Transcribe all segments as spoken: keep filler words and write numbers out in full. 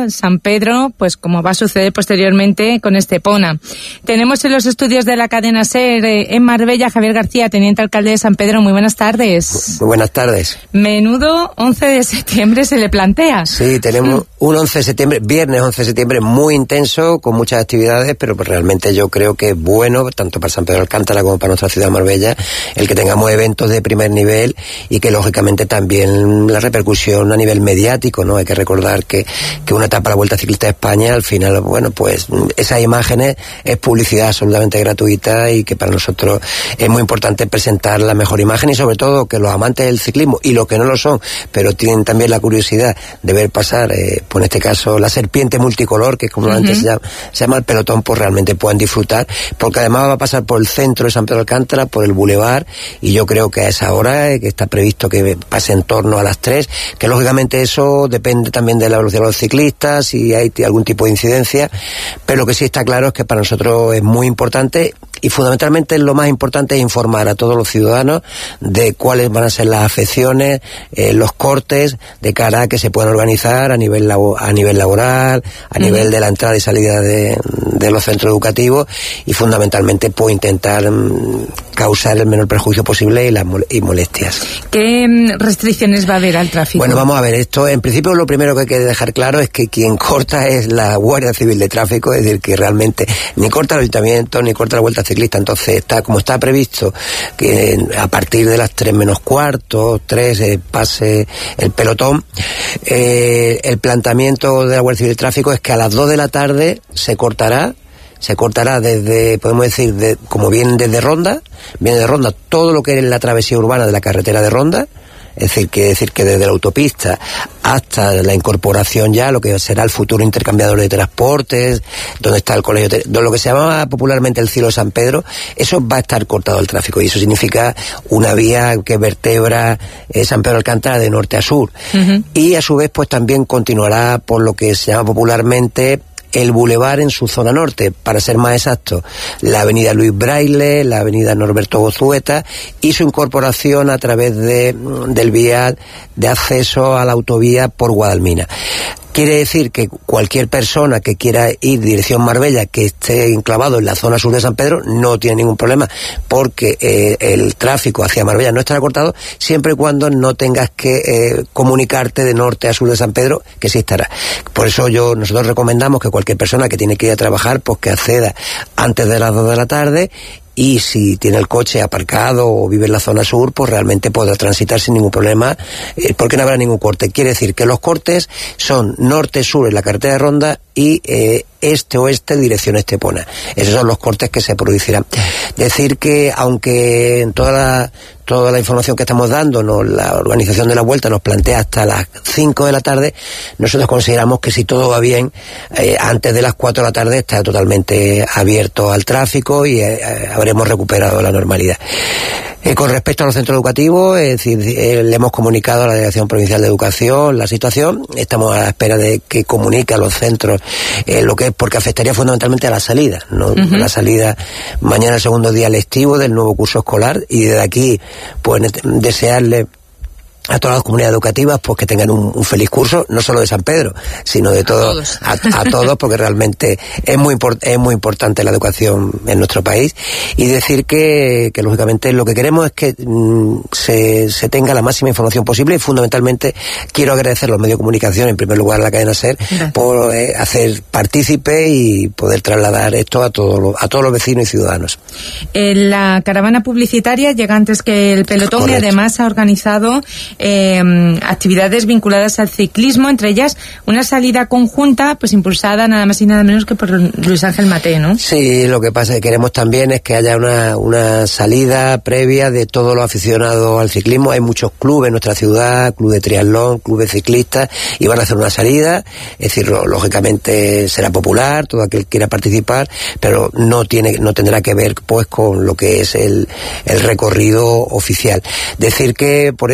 San Pedro, pues como va a suceder posteriormente con Estepona. Tenemos en los estudios de la cadena SER eh, en Marbella Javier García, teniente alcalde de San Pedro. Muy buenas tardes. Muy buenas tardes. Menudo once de septiembre se le plantea. Sí, tenemos un once de septiembre, viernes once de septiembre muy intenso, con muchas actividades, pero pues realmente yo creo que es bueno, tanto para San Pedro de Alcántara como para nuestra ciudad de Marbella, el que tengamos eventos de primer nivel y que lógicamente también la repercusión a nivel mediático, ¿no? Hay que recordar que, que una etapa de la Vuelta Ciclista de España, al final, bueno, pues esas imágenes es publicidad absolutamente gratuita y que para nosotros es muy importante presentar la mejor imagen y sobre todo que los amantes del ciclismo y los que no lo son, pero tienen también la curiosidad de ver pasar, eh, pues en este caso la serpiente multicolor, que es como uh-huh. antes se llama, se llama el pelotón, pues realmente puedan disfrutar, porque además va a pasar por el centro de San Pedro de Alcántara, por el bulevar, y yo creo que a esa hora, eh, que está previsto que pase en torno a las tres, que lógicamente eso depende también de la velocidad de los ciclistas, si hay algún tipo de incidencia, pero lo que sí está claro es que para nosotros es muy importante y fundamentalmente lo más importante es informar a todos los ciudadanos de cuáles van a ser las afecciones, eh, los cortes de cara a que se puedan organizar a nivel labo- a nivel laboral, a uh-huh. nivel de la entrada y salida de, de los centros educativos y fundamentalmente pues intentar um, causar el menor perjuicio posible y las mol- y molestias. ¿Qué restricciones va a haber al tráfico? Bueno, vamos a ver, esto en principio lo primero que hay que dejar claro es que quien corta es la Guardia Civil de Tráfico, es decir, que realmente ni corta el ayuntamiento ni corta la Vuelta Ciclista, entonces está como está previsto que a partir de las tres menos cuarto, tres eh, pase el pelotón, eh, el planteamiento de la Guardia Civil de Tráfico es que a las dos de la tarde se cortará se cortará desde, podemos decir, de, como viene desde Ronda, viene de Ronda todo lo que es la travesía urbana de la carretera de Ronda, es decir, que decir que desde la autopista hasta la incorporación ya, lo que será el futuro intercambiador de transportes, donde está el colegio, lo que se llamaba popularmente el Cielo de San Pedro, eso va a estar cortado el tráfico y eso significa una vía que vertebra eh, San Pedro de Alcántara de norte a sur. Uh-huh. Y a su vez pues también continuará por lo que se llama popularmente el bulevar en su zona norte, para ser más exacto, la avenida Luis Braille, la avenida Norberto Gozueta y su incorporación a través de, del vial de acceso a la autovía por Guadalmina. Quiere decir que cualquier persona que quiera ir dirección Marbella, que esté enclavado en la zona sur de San Pedro, no tiene ningún problema, porque eh, el tráfico hacia Marbella no estará cortado, siempre y cuando no tengas que eh, comunicarte de norte a sur de San Pedro, que sí estará. Por eso yo nosotros recomendamos que cualquier persona que tiene que ir a trabajar, pues que acceda antes de las dos de la tarde, y si tiene el coche aparcado o vive en la zona sur, pues realmente podrá transitar sin ningún problema, eh, porque no habrá ningún corte. Quiere decir que los cortes son norte-sur en la carretera de Ronda y eh, este-oeste en dirección Estepona. Esos son los cortes que se producirán. Decir que, aunque en toda la, toda la información que estamos dando, ¿no?, la organización de la Vuelta nos plantea hasta las cinco de la tarde, nosotros consideramos que si todo va bien, eh, antes de las cuatro de la tarde está totalmente abierto al tráfico y eh, habremos recuperado la normalidad. Eh, con respecto a los centros educativos, es decir, eh, le hemos comunicado a la Delegación Provincial de Educación la situación, estamos a la espera de que comunique a los centros eh, lo que es, porque afectaría fundamentalmente a la salida, ¿no? Uh-huh. La salida mañana, el segundo día lectivo del nuevo curso escolar, y desde aquí, pues, desearle a todas las comunidades educativas pues que tengan un, un feliz curso, no solo de San Pedro, sino de todo, a todos, a, a todos, porque realmente es muy import, es muy importante la educación en nuestro país, y decir que, que lógicamente lo que queremos es que mm, se, se tenga la máxima información posible, y fundamentalmente quiero agradecer a los medios de comunicación, en primer lugar a la cadena SER, Gracias. por eh, hacer partícipe y poder trasladar esto a todos los, a todos los vecinos y ciudadanos. Eh, la caravana publicitaria llega antes que el pelotón. Correcto. Y además ha organizado Eh, actividades vinculadas al ciclismo, entre ellas una salida conjunta pues impulsada nada más y nada menos que por Luis Ángel Mateo, ¿no? Sí, lo que pasa que queremos también es que haya una, una salida previa de todos los aficionados al ciclismo. Hay muchos clubes en nuestra ciudad, club de triatlón, club de ciclistas, y van a hacer una salida, es decir, lógicamente será popular, todo aquel que quiera participar, pero no tiene, no tendrá que ver pues con lo que es el, el recorrido oficial. Decir que por eso se corta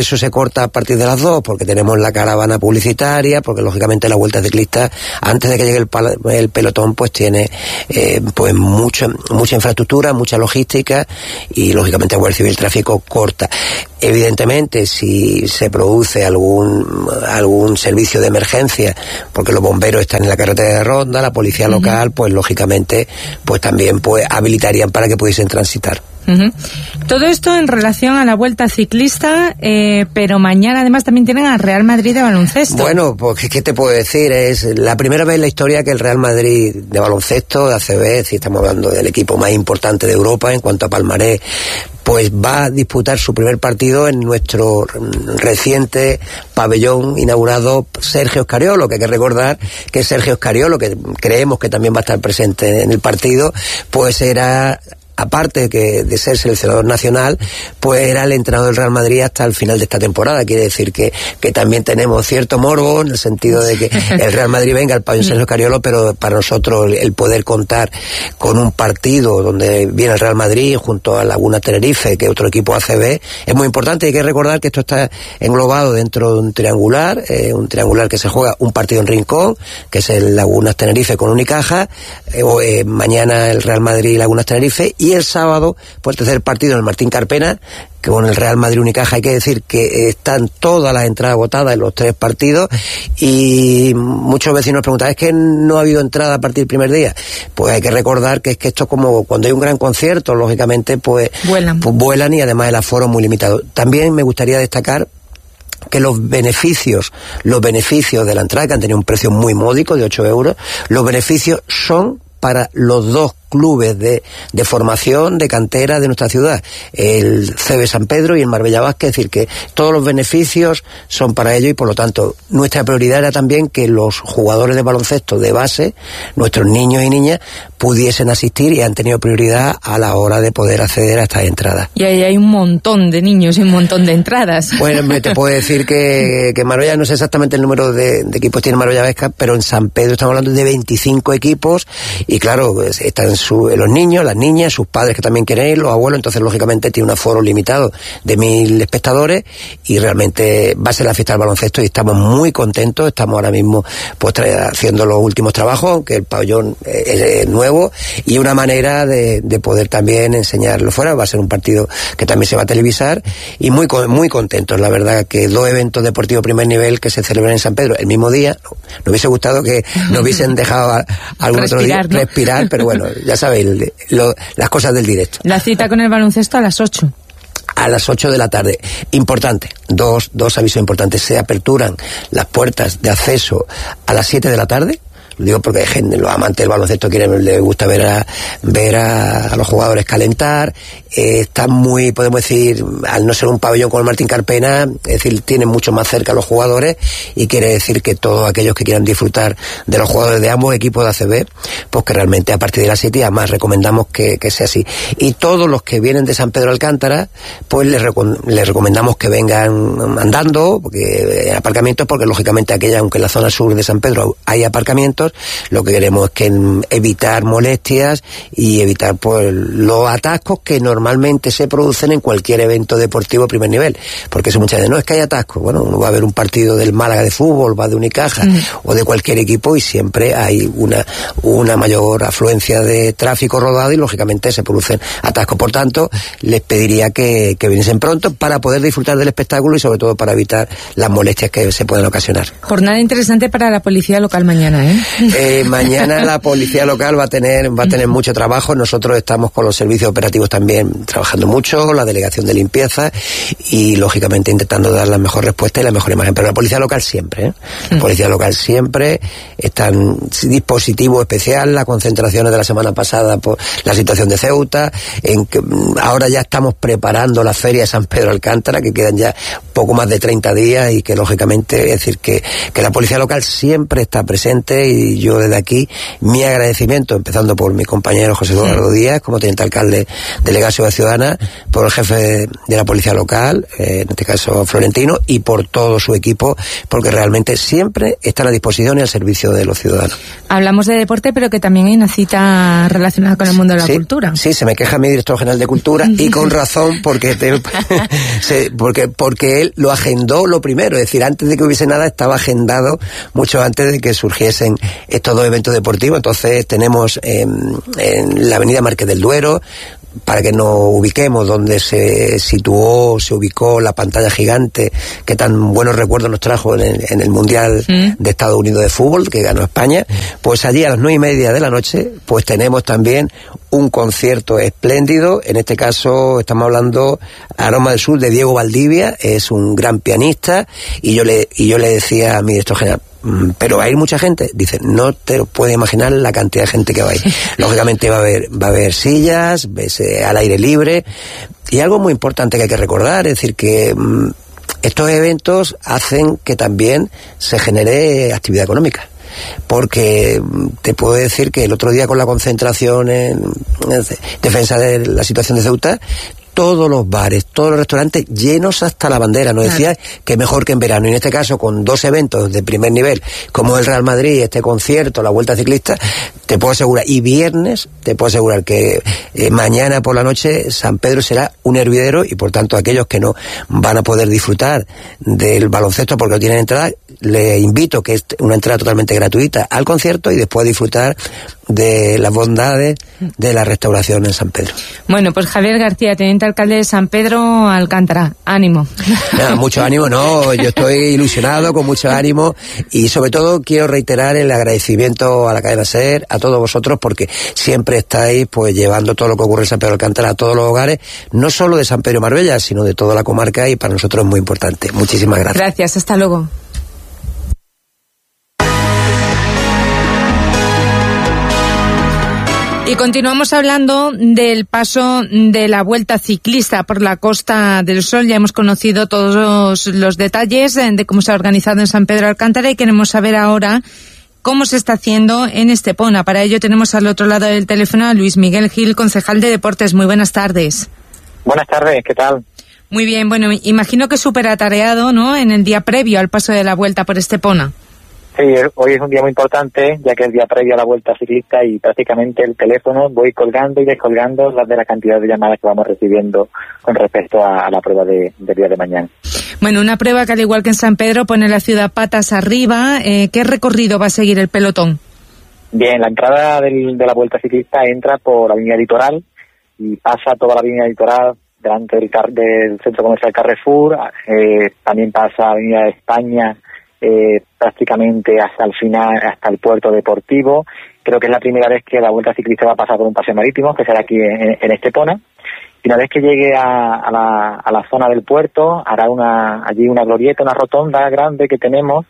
corta a partir de las dos, porque tenemos la caravana publicitaria, porque lógicamente la Vuelta Ciclista, antes de que llegue el, pal- el pelotón, pues tiene eh, pues mucha, mucha infraestructura, mucha logística, y lógicamente la Guardia Civil Tráfico corta. Evidentemente, si se produce algún algún servicio de emergencia, porque los bomberos están en la carretera de ronda, la policía local, uh-huh. pues lógicamente, pues también pues habilitarían para que pudiesen transitar. Uh-huh. Todo esto en relación a la Vuelta Ciclista, eh, pero mañana además también tienen al Real Madrid de baloncesto. Bueno, pues ¿qué te puedo decir? Es la primera vez en la historia que el Real Madrid de baloncesto, de A C B, si estamos hablando del equipo más importante de Europa en cuanto a palmarés, pues va a disputar su primer partido en nuestro reciente pabellón inaugurado Sergio Scariolo, que hay que recordar que Sergio Scariolo, que creemos que también va a estar presente en el partido, pues era... aparte que de ser seleccionador nacional, pues era el entrenador del Real Madrid hasta el final de esta temporada. Quiere decir que, que también tenemos cierto morbo en el sentido de que el Real Madrid venga al pabellón Sergio Scariolo, pero para nosotros el poder contar con un partido donde viene el Real Madrid junto a Laguna Tenerife, que es otro equipo A C B, es muy importante. Hay que recordar que esto está englobado dentro de un triangular, eh, un triangular que se juega un partido en Rincón, que es el Lagunas Tenerife con Unicaja, eh, o, eh, mañana el Real Madrid y Lagunas Tenerife, y el sábado, pues el tercer partido en el Martín Carpena, que con el Real Madrid Unicaja. Hay que decir que están todas las entradas agotadas en los tres partidos, y muchos vecinos preguntan, ¿es que no ha habido entrada a partir del primer día? Pues hay que recordar que es que esto es como cuando hay un gran concierto, lógicamente pues vuelan, pues vuelan y además el aforo es muy limitado. También me gustaría destacar que los beneficios, los beneficios de la entrada, que han tenido un precio muy módico de ocho euros, los beneficios son para los dos clubes de, de formación, de cantera de nuestra ciudad, el C B San Pedro y el Marbella Vázquez. Es decir, que todos los beneficios son para ellos, y por lo tanto nuestra prioridad era también que los jugadores de baloncesto de base, nuestros niños y niñas, pudiesen asistir, y han tenido prioridad a la hora de poder acceder a estas entradas. Y ahí hay un montón de niños y un montón de entradas. Bueno, me te puedo decir que, que Marbella, no sé exactamente el número de, de equipos tiene Marbella Vázquez, pero en San Pedro estamos hablando de veinticinco equipos, y claro, pues, están su, los niños, las niñas, sus padres que también quieren ir, los abuelos. Entonces lógicamente tiene un aforo limitado de mil espectadores, y realmente va a ser la fiesta del baloncesto, y estamos muy contentos. Estamos ahora mismo pues tra- haciendo los últimos trabajos, aunque el pabellón es, es nuevo, y una manera de, de poder también enseñarlo fuera. Va a ser un partido que también se va a televisar, y muy muy contentos, la verdad, que dos eventos deportivos primer nivel que se celebran en San Pedro el mismo día. Nos hubiese gustado que nos hubiesen dejado a, a algún respirar, otro día ¿no? respirar, pero bueno, ya sabéis, lo, las cosas del directo. La cita con el baloncesto a las ocho. A las ocho de la tarde. Importante, dos, dos avisos importantes. Se aperturan las puertas de acceso a las siete de la tarde. Lo digo porque hay gente, los amantes del baloncesto quieren, les gusta ver a ver a, a los jugadores calentar. Eh, está muy, podemos decir, al no ser un pabellón como el Martín Carpena, es decir, tienen mucho más cerca a los jugadores, y quiere decir que todos aquellos que quieran disfrutar de los jugadores de ambos equipos de A C B, pues que realmente a partir de las siete, además recomendamos que, que sea así. Y todos los que vienen de San Pedro Alcántara, pues les, reco- les recomendamos que vengan andando, porque en aparcamientos, porque lógicamente aquella, aunque en la zona sur de San Pedro hay aparcamientos, lo que queremos es que evitar molestias y evitar pues los atascos que normalmente se producen en cualquier evento deportivo de primer nivel, porque eso muchas veces no es que hay atascos. Bueno, uno va a ver un partido del Málaga de fútbol, va de Unicaja mm. o de cualquier equipo, y siempre hay una una mayor afluencia de tráfico rodado, y lógicamente se producen atascos. Por tanto, les pediría que, que viniesen pronto para poder disfrutar del espectáculo, y sobre todo para evitar las molestias que se pueden ocasionar. Jornada interesante para la policía local mañana, ¿eh? Eh, mañana la policía local va a tener va a tener mucho trabajo. Nosotros estamos con los servicios operativos también trabajando mucho, la delegación de limpieza, y lógicamente intentando dar la mejor respuesta y la mejor imagen. Pero la policía local siempre, ¿eh? La policía local siempre está en dispositivo especial. Las concentraciones de la semana pasada por la situación de Ceuta, en que ahora ya estamos preparando la feria de San Pedro Alcántara, que quedan ya poco más de treinta días, y que lógicamente, es decir, que, que la policía local siempre está presente, y y yo desde aquí mi agradecimiento, empezando por mi compañero José Eduardo sí. Díaz, como teniente alcalde de Legación Ciudadana, por el jefe de, de la policía local, eh, en este caso Florentino, y por todo su equipo, porque realmente siempre están a disposición y al servicio de los ciudadanos. Hablamos de deporte, pero que también hay una cita relacionada con el mundo de la sí, cultura. Sí, se me queja mi director general de Cultura, y con razón, porque, te, se, porque, porque él lo agendó lo primero, es decir, antes de que hubiese nada estaba agendado mucho antes de que surgiesen estos dos eventos deportivos. Entonces tenemos eh, en la avenida Marqués del Duero, para que nos ubiquemos, donde se situó, se ubicó la pantalla gigante que tan buenos recuerdos nos trajo en el, en el Mundial mm. de Estados Unidos de Fútbol, que ganó España, pues allí a las nueve y media de la noche, pues tenemos también un concierto espléndido. En este caso estamos hablando Aroma del Sur, de Diego Valdivia, es un gran pianista, y yo le, y yo le decía a mi director general, pero va a ir mucha gente. Dice, no te puedes imaginar la cantidad de gente que va a ir. Lógicamente va a haber, va a haber sillas, ves, eh, al aire libre, y algo muy importante que hay que recordar, es decir, que mmm, estos eventos hacen que también se genere actividad económica. Porque te puedo decir que el otro día, con la concentración en, en defensa de la situación de Ceuta, todos los bares, todos los restaurantes llenos hasta la bandera. Nos decía claro. que mejor que en verano. Y en este caso, con dos eventos de primer nivel, como el Real Madrid, este concierto, la Vuelta Ciclista, te puedo asegurar, y viernes, te puedo asegurar que eh, mañana por la noche San Pedro será un hervidero, y por tanto aquellos que no van a poder disfrutar del baloncesto porque no tienen entrada, les invito, que es una entrada totalmente gratuita, al concierto, y después disfrutar de las bondades de la restauración en San Pedro. Bueno, pues Javier García, teniente alcalde de San Pedro Alcántara, ánimo. Nada, mucho ánimo, no, yo estoy ilusionado, con mucho ánimo, y sobre todo quiero reiterar el agradecimiento a la cadena SER, a todos vosotros, porque siempre estáis pues llevando todo lo que ocurre en San Pedro Alcántara a todos los hogares, no solo de San Pedro y Marbella, sino de toda la comarca, y para nosotros es muy importante. Muchísimas gracias. Gracias, hasta luego. Y continuamos hablando del paso de la Vuelta Ciclista por la Costa del Sol. Ya hemos conocido todos los detalles de cómo se ha organizado en San Pedro Alcántara, y queremos saber ahora cómo se está haciendo en Estepona. Para ello tenemos al otro lado del teléfono a Luis Miguel Gil, concejal de Deportes. Muy buenas tardes. Buenas tardes, ¿qué tal? Muy bien, bueno, imagino que súper atareado, ¿no?, en el día previo al paso de la Vuelta por Estepona. Sí, hoy es un día muy importante, ya que es el día previo a la Vuelta Ciclista, y prácticamente el teléfono voy colgando y descolgando las de la cantidad de llamadas que vamos recibiendo con respecto a, a la prueba de, del día de mañana. Bueno, una prueba que, al igual que en San Pedro, pone la ciudad patas arriba. Eh, ¿Qué recorrido va a seguir el pelotón? Bien, la entrada del, de la Vuelta Ciclista entra por la Avenida Litoral y pasa toda la Avenida Litoral delante del, car- del Centro Comercial Carrefour, eh, también pasa Avenida de España, Eh, prácticamente hasta el final, hasta el puerto deportivo. Creo que es la primera vez que la Vuelta Ciclista va a pasar por un paseo marítimo, que será aquí en, en Estepona. Y una vez que llegue a, a, la, a la zona del puerto, hará una allí una glorieta, una rotonda grande que tenemos,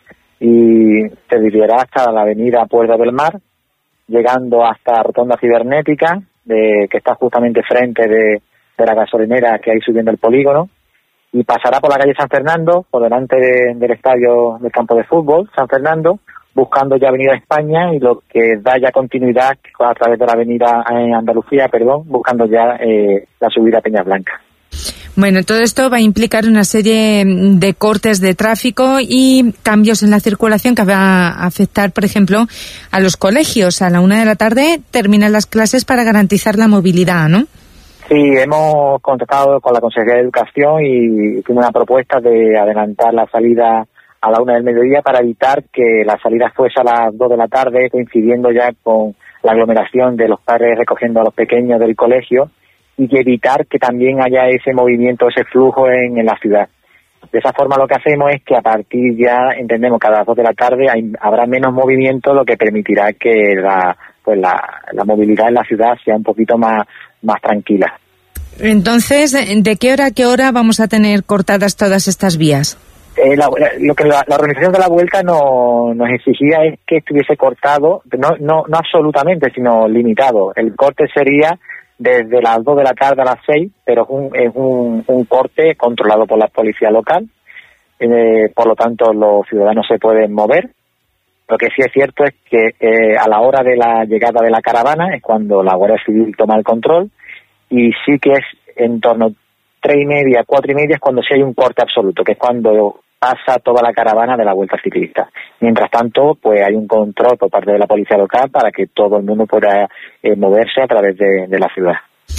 y se dirigirá hasta la avenida Puerto del Mar, llegando hasta la rotonda cibernética, de, que está justamente frente de, de la gasolinera que hay subiendo el polígono, y pasará por la calle San Fernando, por delante de, del estadio del campo de fútbol San Fernando, buscando ya Avenida España, y lo que da ya continuidad a través de la Avenida eh, Andalucía, perdón, buscando ya eh, la subida a Peñas Blancas. Bueno, todo esto va a implicar una serie de cortes de tráfico y cambios en la circulación que va a afectar, por ejemplo, a los colegios. A la una de la tarde terminan las clases para garantizar la movilidad, ¿no? Sí, hemos contactado con la Consejería de Educación y tiene una propuesta de adelantar la salida a la una del mediodía para evitar que la salida fuese a las dos de la tarde, coincidiendo ya con la aglomeración de los padres recogiendo a los pequeños del colegio, y que evitar que también haya ese movimiento, ese flujo en, en la ciudad. De esa forma lo que hacemos es que a partir ya, entendemos que a las dos de la tarde hay, habrá menos movimiento, lo que permitirá que la, pues la, la movilidad en la ciudad sea un poquito más, más tranquila. Entonces, ¿de qué hora a qué hora vamos a tener cortadas todas estas vías? Eh, la, lo que la, la organización de la Vuelta no, nos exigía es que estuviese cortado, no, no, no absolutamente, sino limitado. El corte sería desde las dos de la tarde a las seis, pero es un, es un, un corte controlado por la policía local, eh, por lo tanto los ciudadanos se pueden mover Lo que sí es cierto es que eh, a la hora de la llegada de la caravana es cuando la Guardia Civil toma el control, y sí que es en torno a tres y media, cuatro y media, es cuando sí hay un corte absoluto, que es cuando pasa toda la caravana de la Vuelta Ciclista. Mientras tanto, pues hay un control por parte de la policía local para que todo el mundo pueda eh, moverse a través de, de la ciudad.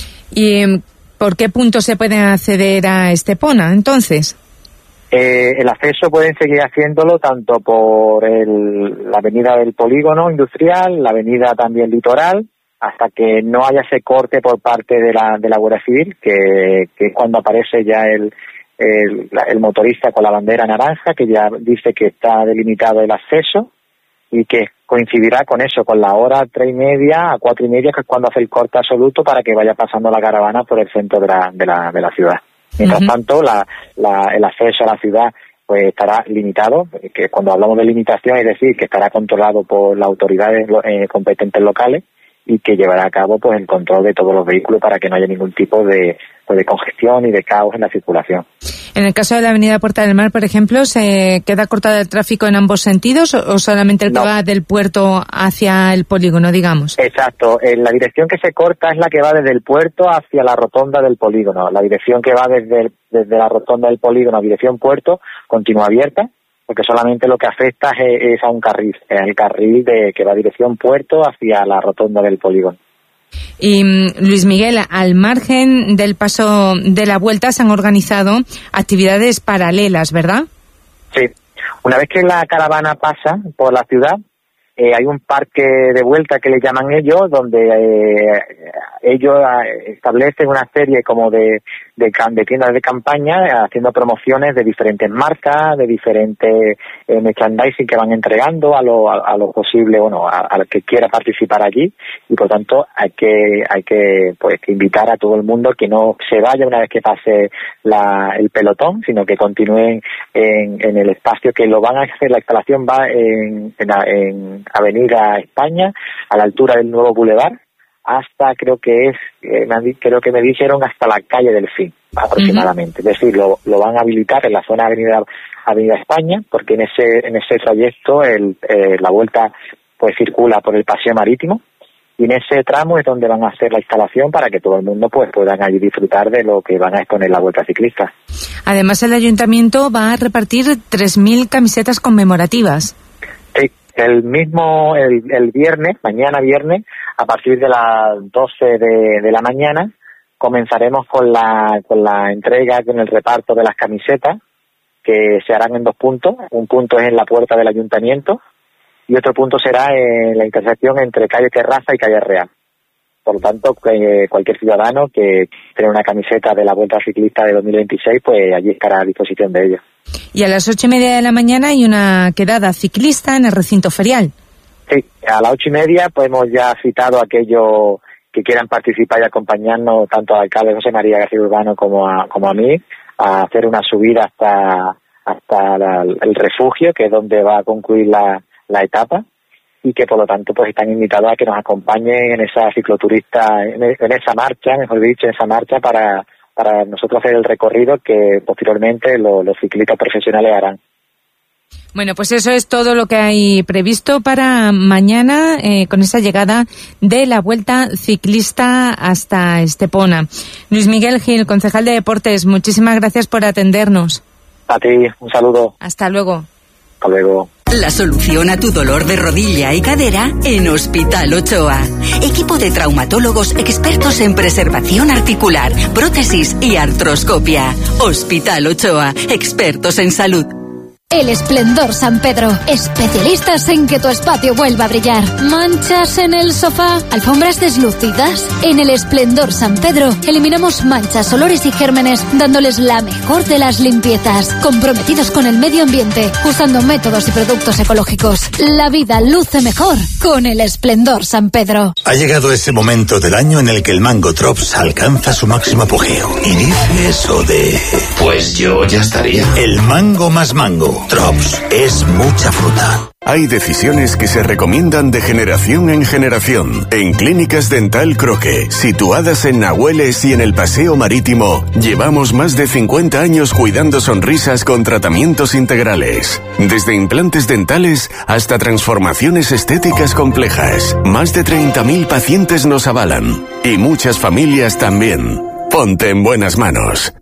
¿Y por qué puntos se pueden acceder a Estepona, entonces? Eh, el acceso pueden seguir haciéndolo tanto por el, la avenida del Polígono Industrial, la avenida también Litoral, hasta que no haya ese corte por parte de la, de la Guardia Civil, que, que es cuando aparece ya el El, el motorista con la bandera naranja, que ya dice que está delimitado el acceso, y que coincidirá con eso, con la hora tres y media a cuatro y media, que es cuando hace el corte absoluto para que vaya pasando la caravana por el centro de la, de la, de la ciudad. Mientras uh-huh. tanto, la, la, el acceso a la ciudad pues estará limitado, que cuando hablamos de limitación es decir, que estará controlado por las autoridades eh, competentes locales, y que llevará a cabo pues el control de todos los vehículos para que no haya ningún tipo de, pues, de congestión y de caos en la circulación. En el caso de la avenida Puerta del Mar, por ejemplo, ¿se queda cortado el tráfico en ambos sentidos o, o solamente el que no. va del puerto hacia el polígono, digamos? Exacto, en la dirección que se corta es la que va desde el puerto hacia la rotonda del polígono. La dirección que va desde, desde la rotonda del polígono a dirección puerto continúa abierta, porque solamente lo que afecta es, es a un carril, es el carril de que va dirección puerto hacia la rotonda del polígono. Y Luis Miguel, al margen del paso de la Vuelta se han organizado actividades paralelas, ¿verdad? Sí, una vez que la caravana pasa por la ciudad, eh, hay un parque de vuelta que le llaman ellos, donde eh, ellos establecen una serie como de, de, de tiendas de campaña, haciendo promociones de diferentes marcas, de diferentes eh, merchandising que van entregando a lo, a, a lo posible, bueno, a, a que quiera participar allí, y por tanto hay que hay que pues que invitar a todo el mundo que no se vaya una vez que pase la, el pelotón, sino que continúen en, en el espacio que lo van a hacer. La instalación va en, en, en Avenida España, a la altura del nuevo Boulevard, hasta creo que es, eh, me han, creo que me dijeron hasta la calle del Fin, aproximadamente. Uh-huh. Es decir, lo, lo van a habilitar en la zona de Avenida, Avenida España, porque en ese en ese trayecto el, eh, la vuelta pues circula por el paseo marítimo, y en ese tramo es donde van a hacer la instalación para que todo el mundo pues puedan allí disfrutar de lo que van a exponer la Vuelta Ciclista. Además, el Ayuntamiento va a repartir tres mil camisetas conmemorativas. Sí, el mismo, el, el viernes, mañana viernes, a partir de las doce de, de la mañana, comenzaremos con la, con la entrega, con el reparto de las camisetas, que se harán en dos puntos. Un punto es en la puerta del Ayuntamiento, y otro punto será en la intersección entre calle Terraza y calle Real. Por lo tanto, eh, cualquier ciudadano que tenga una camiseta de la Vuelta Ciclista de dos mil veintiséis, pues allí estará a disposición de ellos. Y a las ocho y media de la mañana hay una quedada ciclista en el recinto ferial. Sí, a las ocho y media pues hemos ya citado a aquellos que quieran participar y acompañarnos, tanto al alcalde José María García Urbano como a, como a mí, a hacer una subida hasta, hasta la, el refugio, que es donde va a concluir la, la etapa, y que por lo tanto pues están invitados a que nos acompañen en esa cicloturista, en, en esa marcha, mejor dicho, en esa marcha para, para nosotros hacer el recorrido que posteriormente lo, los ciclistas profesionales harán. Bueno, pues eso es todo lo que hay previsto para mañana, eh, con esa llegada de la Vuelta Ciclista hasta Estepona. Luis Miguel Gil, concejal de Deportes, muchísimas gracias por atendernos. A ti, un saludo. Hasta luego. Hasta luego. La solución a tu dolor de rodilla y cadera en Hospital Ochoa. Equipo de traumatólogos expertos en preservación articular, prótesis y artroscopia. Hospital Ochoa, expertos en salud. El Esplendor San Pedro, especialistas en que tu espacio vuelva a brillar. ¿Manchas en el sofá? ¿Alfombras deslucidas? En el Esplendor San Pedro eliminamos manchas, olores y gérmenes, dándoles la mejor de las limpiezas. Comprometidos con el medio ambiente, usando métodos y productos ecológicos. La vida luce mejor con el Esplendor San Pedro. Ha llegado ese momento del año en el que el Mango Drops alcanza su máximo apogeo. ¿Y dice eso de...? Pues yo ya estaría. El mango más mango. Drops es mucha fruta. Hay decisiones que se recomiendan de generación en generación. En Clínicas Dental Croque, situadas en Nahueles y en el Paseo Marítimo, llevamos más de cincuenta años cuidando sonrisas con tratamientos integrales. Desde implantes dentales hasta transformaciones estéticas complejas. Más de treinta mil pacientes nos avalan. Y muchas familias también. Ponte en buenas manos.